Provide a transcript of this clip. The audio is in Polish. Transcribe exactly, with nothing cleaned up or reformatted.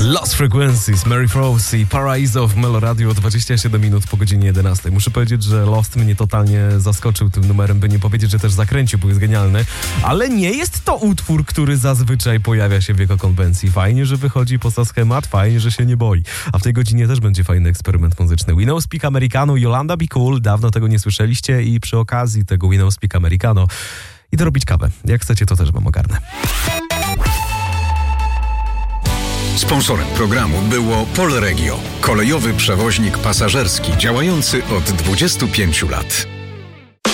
Lost Frequencies, Mary Frost i Paraiso w Melo Radio, dwadzieścia siedem minut po godzinie jedenastej. Muszę powiedzieć, że Lost mnie totalnie zaskoczył tym numerem, by nie powiedzieć, że też zakręcił, bo jest genialny. Ale nie jest to utwór, który zazwyczaj pojawia się w jego konwencji. Fajnie, że wychodzi poza schemat, fajnie, że się nie boi. A w tej godzinie też będzie fajny eksperyment muzyczny. We Know Speak Americano, Yolanda Be Cool. Dawno tego nie słyszeliście i przy okazji tego We Know Speak Americano idę robić kawę. Jak chcecie, to też wam ogarnę. Sponsorem programu było Polregio, kolejowy przewoźnik pasażerski działający od dwudziestu pięciu lat.